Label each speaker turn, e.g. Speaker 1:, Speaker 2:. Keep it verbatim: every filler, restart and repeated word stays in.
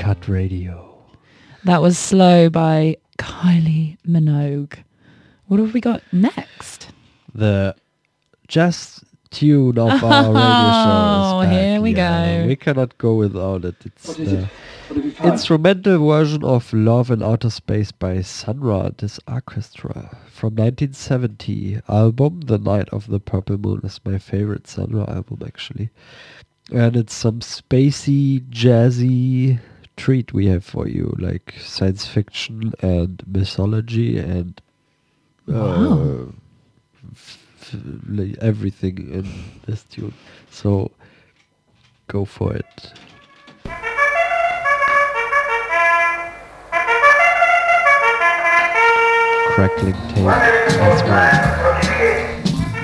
Speaker 1: Uncut Radio.
Speaker 2: That was Slow by Kylie Minogue. What have we got next?
Speaker 1: The jazz tune of our radio show
Speaker 2: Oh,
Speaker 1: is back.
Speaker 2: here we
Speaker 1: yeah,
Speaker 2: go.
Speaker 1: We cannot go without it. It's
Speaker 3: What is
Speaker 1: the
Speaker 3: it? What have you found?
Speaker 1: instrumental version of Love in Outer Space by Sunra and his orchestra from nineteen seventy album. The Night of the Purple Moon is my favorite Sunra album, actually. And it's some spacey, jazzy treat we have for you, like science fiction and mythology and uh,
Speaker 2: Wow.
Speaker 1: f- f- like everything in this tune. So go for it. Crackling tape as well.